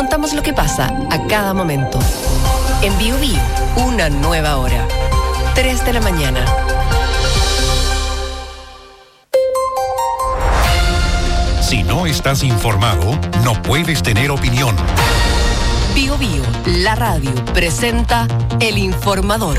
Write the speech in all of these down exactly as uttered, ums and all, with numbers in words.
contamos lo que pasa a cada momento. En Bio Bio, una nueva hora. tres de la mañana. Si no estás informado, no puedes tener opinión. Bio Bio, la radio, presenta El Informador.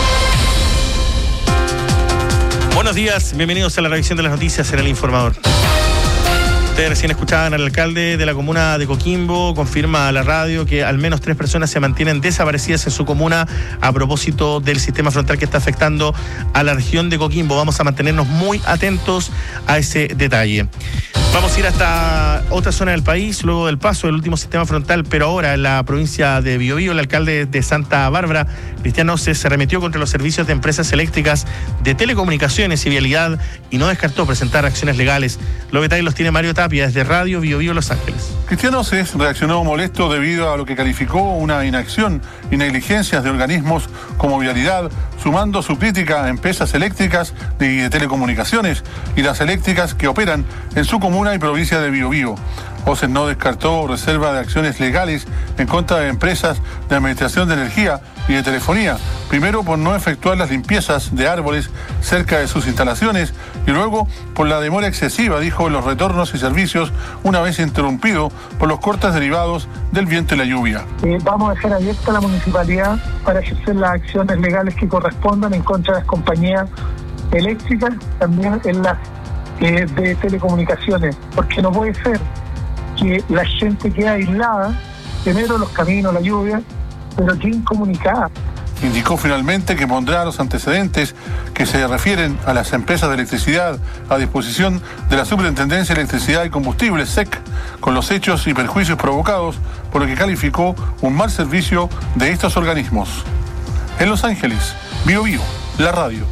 Buenos días, bienvenidos a la revisión de las noticias en El Informador. Ustedes recién escuchaban al alcalde de la comuna de Coquimbo, confirma a la radio que al menos tres personas se mantienen desaparecidas en su comuna a propósito del sistema frontal que está afectando a la región de Coquimbo. Vamos a mantenernos muy atentos a ese detalle. Vamos a ir hasta otra zona del país, luego del paso del último sistema frontal, pero ahora en la provincia de Biobío. El alcalde de Santa Bárbara, Cristian Oces, se arremetió contra los servicios de empresas eléctricas de telecomunicaciones y vialidad y no descartó presentar acciones legales. Los detalles los tiene Mario Tapia desde Radio Biobío Los Ángeles. Cristian Oces reaccionó molesto debido a lo que calificó una inacción y negligencias de organismos como Vialidad, sumando su crítica a empresas eléctricas y de telecomunicaciones y las eléctricas que operan en su comuna y provincia de Biobío. Oces no descartó reserva de acciones legales en contra de empresas de administración de energía y de telefonía, primero por no efectuar las limpiezas de árboles cerca de sus instalaciones y luego por la demora excesiva, dijo, en los retornos y servicios una vez interrumpido por los cortes derivados del viento y la lluvia. Eh, vamos a dejar abierta la municipalidad para ejercer las acciones legales que correspondan en contra de las compañías eléctricas, también en las eh, de telecomunicaciones, porque no puede ser que la gente quede aislada, primero los caminos, la lluvia, pero que incomunicada. Indicó finalmente que pondrá los antecedentes que se refieren a las empresas de electricidad a disposición de la Superintendencia de Electricidad y Combustibles, S E C, con los hechos y perjuicios provocados, por lo que calificó un mal servicio de estos organismos. En Los Ángeles, Bio Bio, la radio.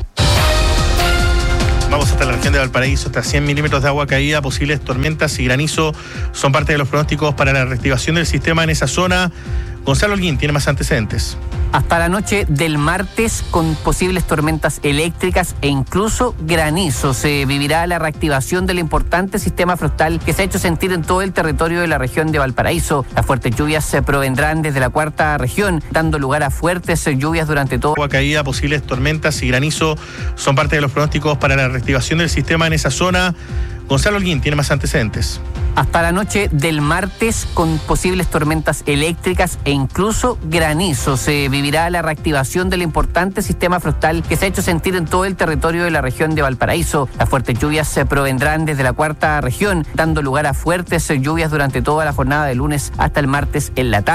Vamos hasta la región de Valparaíso, hasta cien milímetros de agua caída, posibles tormentas y granizo son parte de los pronósticos para la reactivación del sistema en esa zona. Gonzalo Holguín tiene más antecedentes. Hasta la noche del martes, con posibles tormentas eléctricas e incluso granizo, se vivirá la reactivación del importante sistema frontal que se ha hecho sentir en todo el territorio de la región de Valparaíso. Las fuertes lluvias se provendrán desde la cuarta región, dando lugar a fuertes lluvias durante todo. Agua caída, posibles tormentas y granizo son parte de los pronósticos para la reactivación del sistema en esa zona. Gonzalo Holguín tiene más antecedentes. Hasta la noche del martes, con posibles tormentas eléctricas e incluso granizo, se vivirá la reactivación del importante sistema frontal que se ha hecho sentir en todo el territorio de la región de Valparaíso. Las fuertes lluvias se provendrán desde la cuarta región, dando lugar a fuertes lluvias durante toda la jornada de lunes hasta el martes en la tarde.